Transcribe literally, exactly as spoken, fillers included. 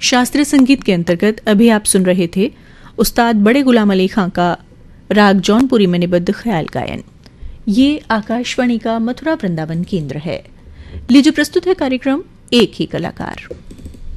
शास्त्रीय संगीत के अंतर्गत अभी आप सुन रहे थे उस्ताद बड़े गुलाम अली खां का राग जौनपुरी में निबद्ध ख्याल गायन। ये आकाशवाणी का मथुरा वृंदावन केंद्र है। लीजिए प्रस्तुत है कार्यक्रम एक ही कलाकार।